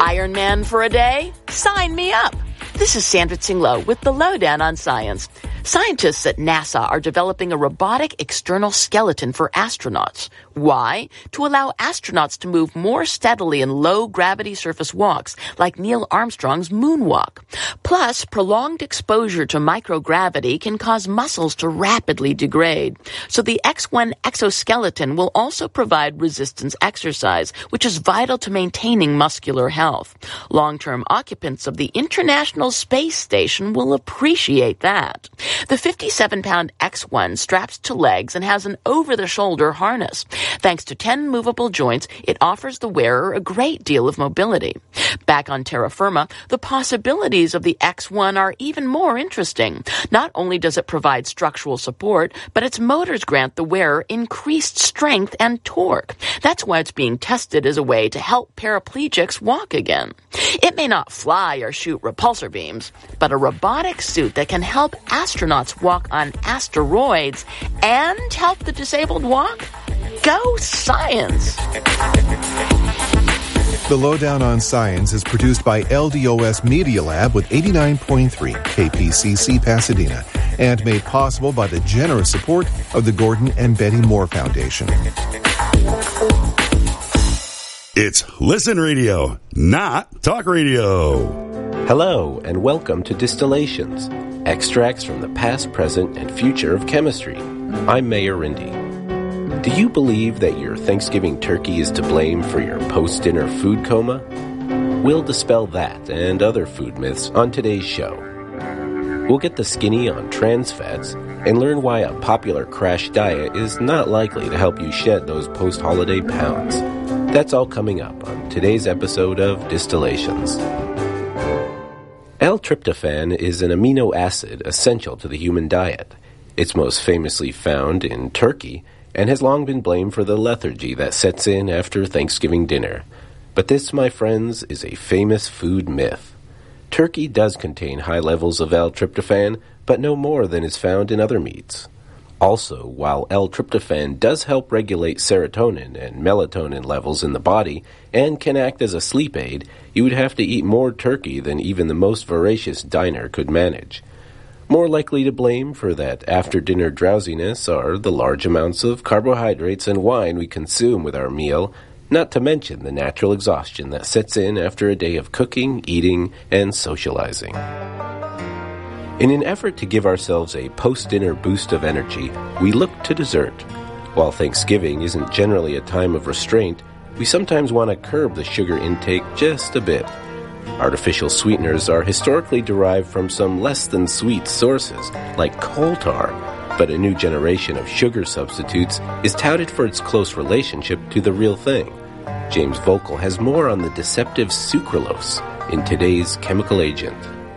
Iron Man for a day? Sign me up. This is Sandra Tsing-Loh with the Lowdown on Science. Scientists at NASA are developing a robotic external skeleton for astronauts. Why? To allow astronauts to move more steadily in low-gravity surface walks, like Neil Armstrong's moonwalk. Plus, prolonged exposure to microgravity can cause muscles to rapidly degrade. So the X1 exoskeleton will also provide resistance exercise, which is vital to maintaining muscular health. Long-term occupants of the International Space Station will appreciate that. The 57-pound X1 straps to legs and has an over-the-shoulder harness. Thanks to 10 movable joints, it offers the wearer a great deal of mobility. Back on terra firma, the possibilities of the X1 are even more interesting. Not only does it provide structural support, but its motors grant the wearer increased strength and torque. That's why it's being tested as a way to help paraplegics walk again. It may not fly or shoot repulsor beams, but a robotic suit that can help astronauts walk on asteroids and help the disabled walk? Go science! The Lowdown on Science is produced by LDOS Media Lab with 89.3 KPCC Pasadena and made possible by the generous support of the Gordon and Betty Moore Foundation. It's Listen Radio, not Talk Radio. Hello, and welcome to Distillations, extracts from the past, present, and future of chemistry. I'm Mayor Rindy. Do you believe that your Thanksgiving turkey is to blame for your post-dinner food coma? We'll dispel that and other food myths on today's show. We'll get the skinny on trans fats and learn why a popular crash diet is not likely to help you shed those post-holiday pounds. That's all coming up on today's episode of Distillations. L-tryptophan is an amino acid essential to the human diet. It's most famously found in turkey and has long been blamed for the lethargy that sets in after Thanksgiving dinner. But this, my friends, is a famous food myth. Turkey does contain high levels of L-tryptophan, but no more than is found in other meats. Also, while L-tryptophan does help regulate serotonin and melatonin levels in the body and can act as a sleep aid, you would have to eat more turkey than even the most voracious diner could manage. More likely to blame for that after-dinner drowsiness are the large amounts of carbohydrates and wine we consume with our meal, not to mention the natural exhaustion that sets in after a day of cooking, eating, and socializing. In an effort to give ourselves a post-dinner boost of energy, we look to dessert. While Thanksgiving isn't generally a time of restraint, we sometimes want to curb the sugar intake just a bit. Artificial sweeteners are historically derived from some less-than-sweet sources, like coal tar, but a new generation of sugar substitutes is touted for its close relationship to the real thing. James Voelkel has more on the deceptive sucralose in today's Chemical Agent.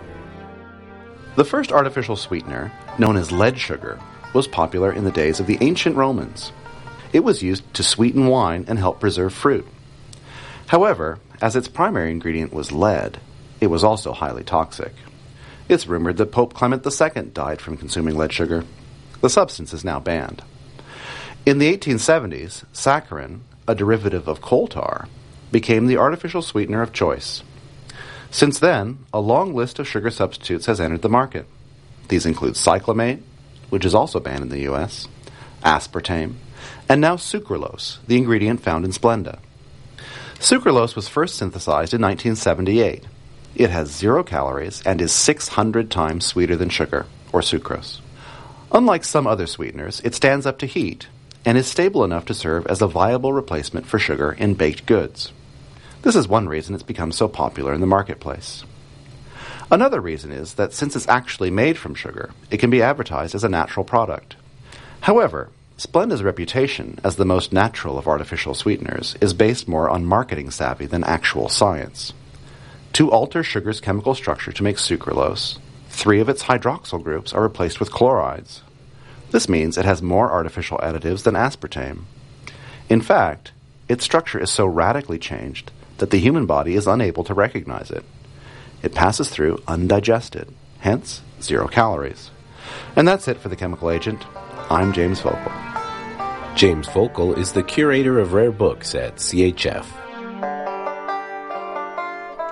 The first artificial sweetener, known as lead sugar, was popular in the days of the ancient Romans. It was used to sweeten wine and help preserve fruit. However, as its primary ingredient was lead, it was also highly toxic. It's rumored that Pope Clement II died from consuming lead sugar. The substance is now banned. In the 1870s, saccharin, a derivative of coal tar, became the artificial sweetener of choice. Since then, a long list of sugar substitutes has entered the market. These include cyclamate, which is also banned in the U.S., aspartame, and now sucralose, the ingredient found in Splenda. Sucralose was first synthesized in 1978. It has 0 calories and is 600 times sweeter than sugar, or sucrose. Unlike some other sweeteners, it stands up to heat and is stable enough to serve as a viable replacement for sugar in baked goods. This is one reason it's become so popular in the marketplace. Another reason is that since it's actually made from sugar, it can be advertised as a natural product. However, Splenda's reputation as the most natural of artificial sweeteners is based more on marketing savvy than actual science. To alter sugar's chemical structure to make sucralose, 3 of its hydroxyl groups are replaced with chlorides. This means it has more artificial additives than aspartame. In fact, its structure is so radically changed that the human body is unable to recognize it. It passes through undigested, hence 0 calories. And that's it for the Chemical Agent. I'm James Voelkel. James Voelkel is the curator of rare books at CHF.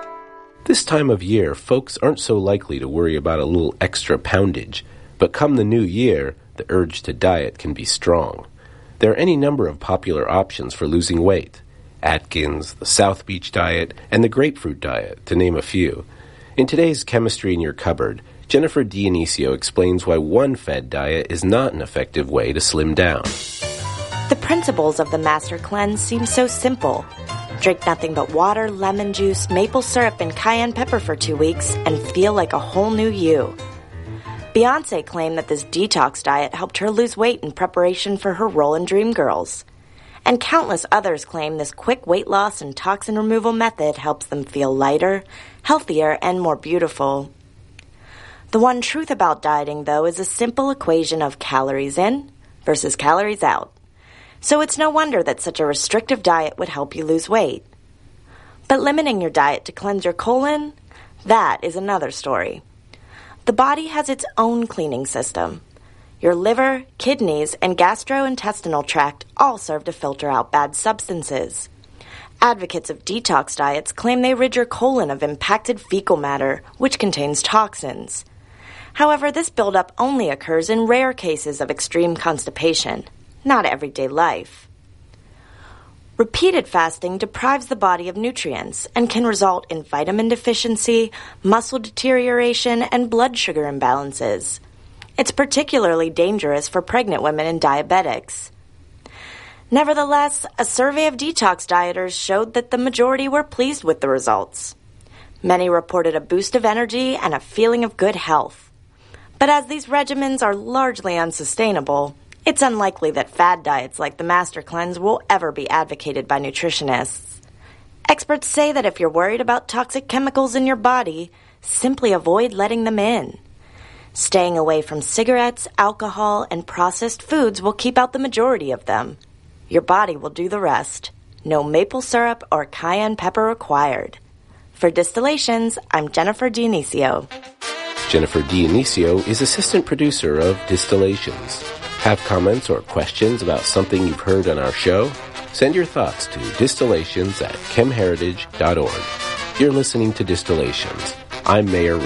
This time of year, folks aren't so likely to worry about a little extra poundage, but come the new year, the urge to diet can be strong. There are any number of popular options for losing weight. Atkins, the South Beach diet, and the grapefruit diet, to name a few. In today's Chemistry in Your Cupboard, Jennifer Dionisio explains why one fad diet is not an effective way to slim down. The principles of the Master Cleanse seem so simple. Drink nothing but water, lemon juice, maple syrup, and cayenne pepper for 2 weeks and feel like a whole new you. Beyoncé claimed that this detox diet helped her lose weight in preparation for her role in Dreamgirls. And countless others claim this quick weight loss and toxin removal method helps them feel lighter, healthier, and more beautiful. The one truth about dieting, though, is a simple equation of calories in versus calories out. So it's no wonder that such a restrictive diet would help you lose weight. But limiting your diet to cleanse your colon, that is another story. The body has its own cleaning system. Your liver, kidneys, and gastrointestinal tract all serve to filter out bad substances. Advocates of detox diets claim they rid your colon of impacted fecal matter, which contains toxins. However, this buildup only occurs in rare cases of extreme constipation, not everyday life. Repeated fasting deprives the body of nutrients and can result in vitamin deficiency, muscle deterioration, and blood sugar imbalances. It's particularly dangerous for pregnant women and diabetics. Nevertheless, a survey of detox dieters showed that the majority were pleased with the results. Many reported a boost of energy and a feeling of good health. But as these regimens are largely unsustainable, it's unlikely that fad diets like the Master Cleanse will ever be advocated by nutritionists. Experts say that if you're worried about toxic chemicals in your body, simply avoid letting them in. Staying away from cigarettes, alcohol, and processed foods will keep out the majority of them. Your body will do the rest. No maple syrup or cayenne pepper required. For Distillations, I'm Jennifer Dionisio. Jennifer Dionisio is assistant producer of Distillations. Have comments or questions about something you've heard on our show? Send your thoughts to distillations@chemheritage.org. You're listening to Distillations. I'm Mayor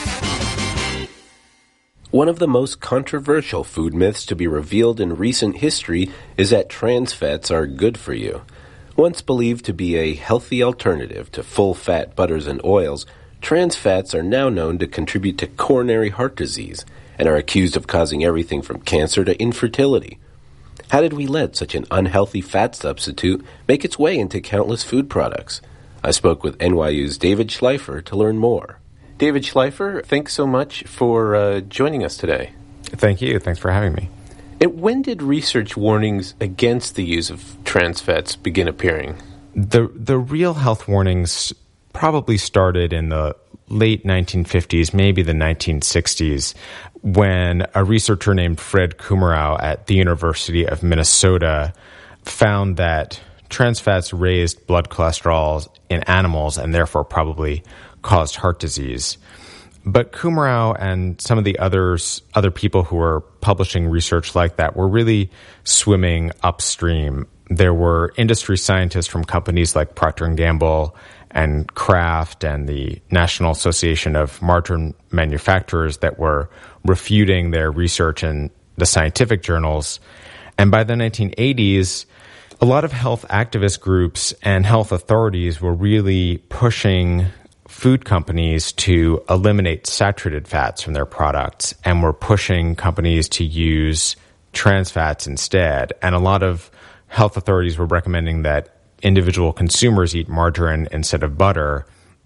Rindy. One of the most controversial food myths to be revealed in recent history is that trans fats are good for you. Once believed to be a healthy alternative to full-fat butters and oils, trans fats are now known to contribute to coronary heart disease and are accused of causing everything from cancer to infertility. How did we let such an unhealthy fat substitute make its way into countless food products? I spoke with NYU's David Schleifer to learn more. David Schleifer, thanks so much for joining us today. Thank you. Thanks for having me. And when did research warnings against the use of trans fats begin appearing? The real health warnings probably started in the late 1950s, maybe the 1960s, when a researcher named Fred Kumerow at the University of Minnesota found that trans fats raised blood cholesterol in animals and therefore probably caused heart disease. But Kumerow and some of the other people who were publishing research like that were really swimming upstream. There were industry scientists from companies like Procter & Gamble and Kraft and the National Association of Margarine Manufacturers that were refuting their research in the scientific journals. And by the 1980s, a lot of health activist groups and health authorities were really pushing food companies to eliminate saturated fats from their products and were pushing companies to use trans fats instead. And a lot of health authorities were recommending that individual consumers eat margarine instead of butter.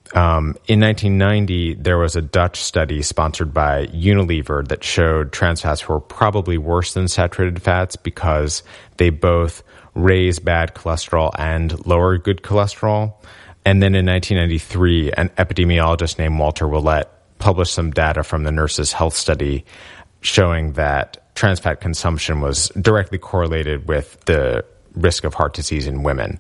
In 1990, there was a Dutch study sponsored by Unilever that showed trans fats were probably worse than saturated fats because they both raise bad cholesterol and lower good cholesterol. And then in 1993, an epidemiologist named Walter Willett published some data from the Nurses' Health Study showing that trans fat consumption was directly correlated with the risk of heart disease in women.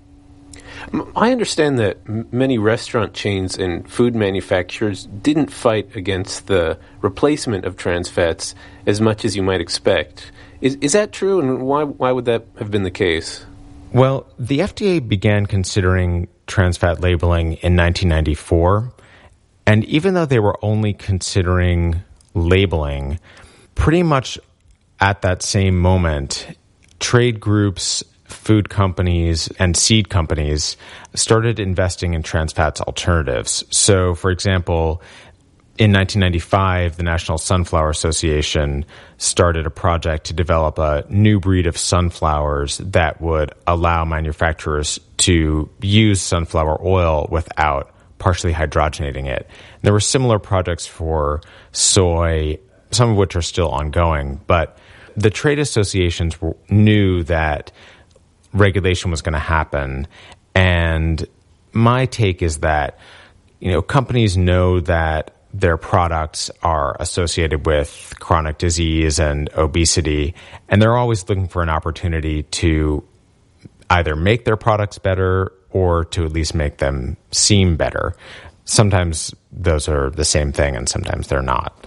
I understand that many restaurant chains and food manufacturers didn't fight against the replacement of trans fats as much as you might expect. Is that true, and why would that have been the case? Well, the FDA began considering trans fat labeling in 1994, And even though they were only considering labeling, pretty much at that same moment, trade groups, food companies, and seed companies started investing in trans fats alternatives. So, for example, in 1995, the National Sunflower Association started a project to develop a new breed of sunflowers that would allow manufacturers to use sunflower oil without partially hydrogenating it. There were similar projects for soy, some of which are still ongoing, but the trade associations knew that regulation was going to happen. And my take is that, companies know that their products are associated with chronic disease and obesity, and they're always looking for an opportunity to either make their products better or to at least make them seem better. Sometimes those are the same thing and sometimes they're not.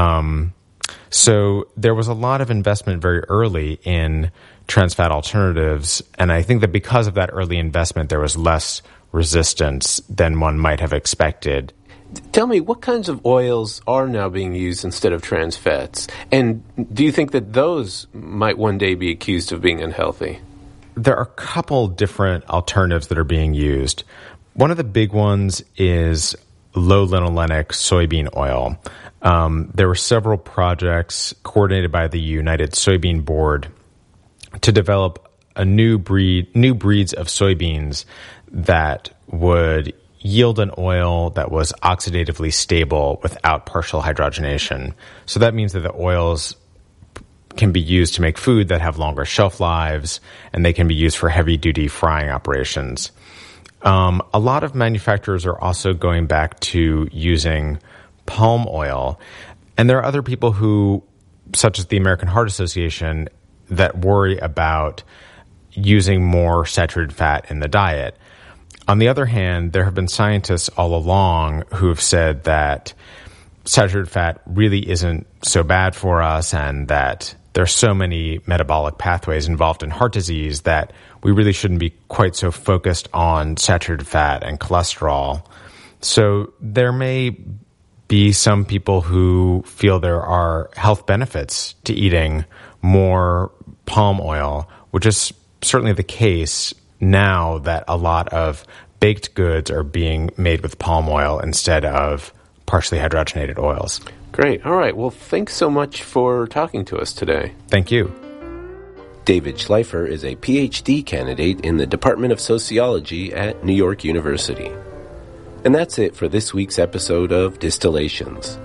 So there was a lot of investment very early in trans fat alternatives, and I think that because of that early investment, there was less resistance than one might have expected. Tell me, what kinds of oils are now being used instead of trans fats? And do you think that those might one day be accused of being unhealthy? There are a couple different alternatives that are being used. One of the big ones is low linolenic soybean oil. There were several projects coordinated by the United Soybean Board to develop a new breeds of soybeans that would yield an oil that was oxidatively stable without partial hydrogenation. So that means that the oils can be used to make food that have longer shelf lives, and they can be used for heavy-duty frying operations. A lot of manufacturers are also going back to using palm oil, and there are other people who, such as the American Heart Association, that worry about using more saturated fat in the diet. On the other hand, there have been scientists all along who have said that saturated fat really isn't so bad for us and that there are so many metabolic pathways involved in heart disease that we really shouldn't be quite so focused on saturated fat and cholesterol. So there may be some people who feel there are health benefits to eating more palm oil, which is certainly the case now that a lot of baked goods are being made with palm oil instead of partially hydrogenated oils. Great. All right. Well, thanks so much for talking to us today. Thank you. David Schleifer is a PhD candidate in the Department of Sociology at New York University. And that's it for this week's episode of Distillations.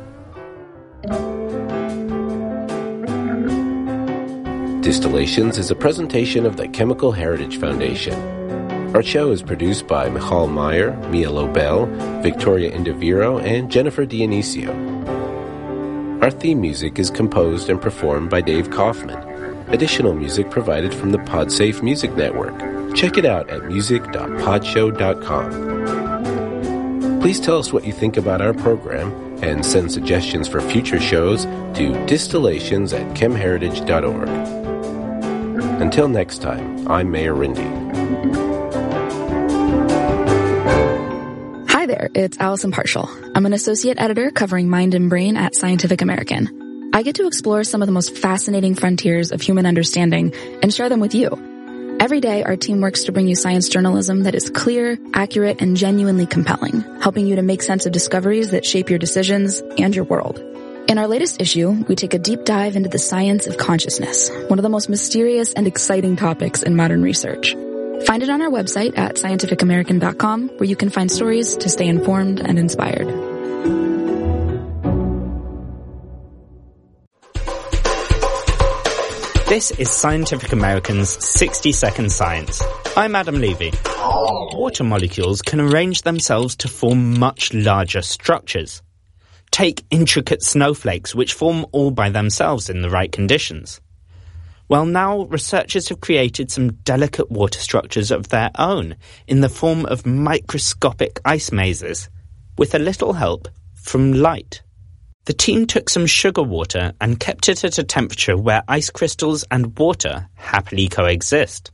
Distillations is a presentation of the Chemical Heritage Foundation. Our show is produced by Michal Meyer, Mia Lobel, Victoria Indoviro, and Jennifer Dionisio. Our theme music is composed and performed by Dave Kaufman. Additional music provided from the PodSafe Music Network. Check it out at music.podshow.com. Please tell us what you think about our program and send suggestions for future shows to distillations@chemheritage.org. Until next time, I'm Mayor Rindy. Hi there, it's Allison Partial. I'm an associate editor covering Mind and Brain at Scientific American. I get to explore some of the most fascinating frontiers of human understanding and share them with you. Every day, our team works to bring you science journalism that is clear, accurate, and genuinely compelling, helping you to make sense of discoveries that shape your decisions and your world. In our latest issue, we take a deep dive into the science of consciousness, one of the most mysterious and exciting topics in modern research. Find it on our website at scientificamerican.com, where you can find stories to stay informed and inspired. This is Scientific American's 60-Second Science. I'm Adam Levy. Water molecules can arrange themselves to form much larger structures. Take intricate snowflakes, which form all by themselves in the right conditions. Well, now researchers have created some delicate water structures of their own in the form of microscopic ice mazes, with a little help from light. The team took some sugar water and kept it at a temperature where ice crystals and water happily coexist.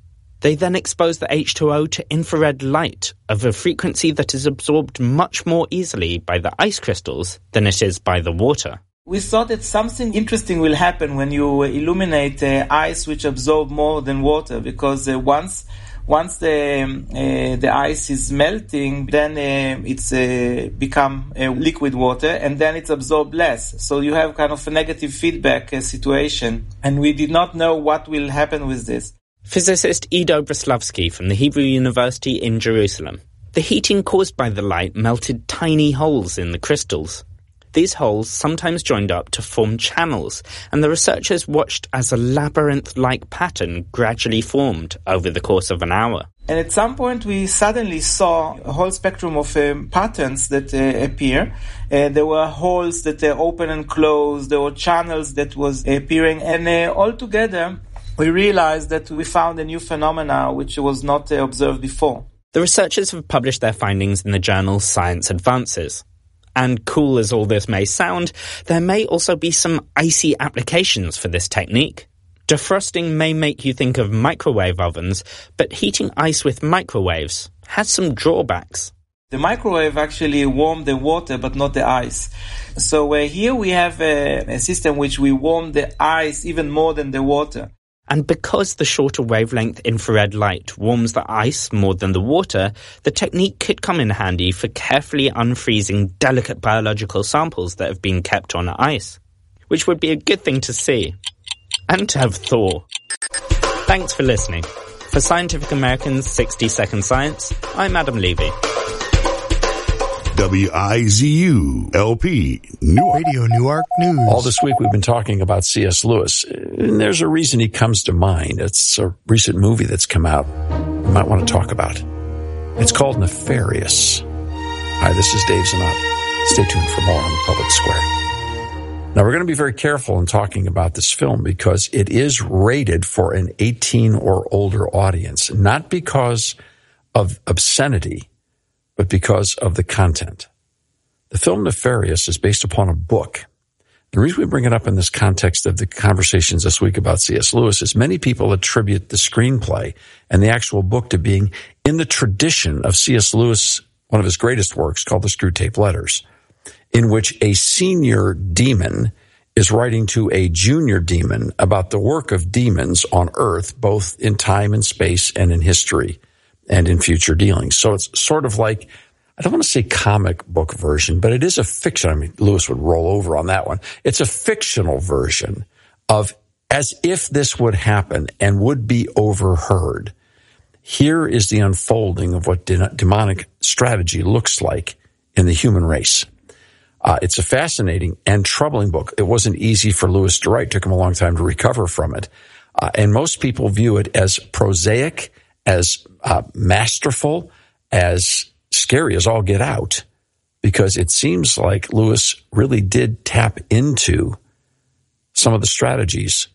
They then expose the H2O to infrared light of a frequency that is absorbed much more easily by the ice crystals than it is by the water. We thought that something interesting will happen when you illuminate ice which absorb more than water, because once the ice is melting, then it's become liquid water, and then it's absorbed less. So you have kind of a negative feedback situation, and we did not know what will happen with this. Physicist Ido Breslavsky from the Hebrew University in Jerusalem. The heating caused by the light melted tiny holes in the crystals. These holes sometimes joined up to form channels, and the researchers watched as a labyrinth-like pattern gradually formed over the course of an hour. And at some point we suddenly saw a whole spectrum of patterns that appear. There were holes that open and close, there were channels that was appearing, and altogether we realized that we found a new phenomena which was not observed before. The researchers have published their findings in the journal Science Advances. And cool as all this may sound, there may also be some icy applications for this technique. Defrosting may make you think of microwave ovens, but heating ice with microwaves has some drawbacks. The microwave actually warmed the water, but not the ice. So here we have a system which we warm the ice even more than the water. And because the shorter wavelength infrared light warms the ice more than the water, the technique could come in handy for carefully unfreezing delicate biological samples that have been kept on ice, which would be a good thing to see. And to have thaw. Thanks for listening. For Scientific American's 60-Second Science, I'm Adam Levy. WIZU-LP, Radio Newark News. All this week we've been talking about C.S. Lewis, and there's a reason he comes to mind. It's a recent movie that's come out you might want to talk about. It's called Nefarious. Hi, this is Dave Zanotti. Stay tuned for more on the Public Square. Now, we're going to be very careful in talking about this film because it is rated for an 18 or older audience, not because of obscenity, but because of the content. The film Nefarious is based upon a book. The reason we bring it up in this context of the conversations this week about C.S. Lewis is many people attribute the screenplay and the actual book to being in the tradition of C.S. Lewis, one of his greatest works called The Screwtape Letters, in which a senior demon is writing to a junior demon about the work of demons on Earth, both in time and space and in history and in future dealings. So it's sort of like, I don't want to say comic book version, but it is a fiction. I mean, Lewis would roll over on that one. It's a fictional version of as if this would happen and would be overheard. Here is the unfolding of what demonic strategy looks like in the human race. It's a fascinating and troubling book. It wasn't easy for Lewis to write. It took him a long time to recover from it. And most people view it as prosaic, as masterful, as scary as all get out, because it seems like Lewis really did tap into some of the strategies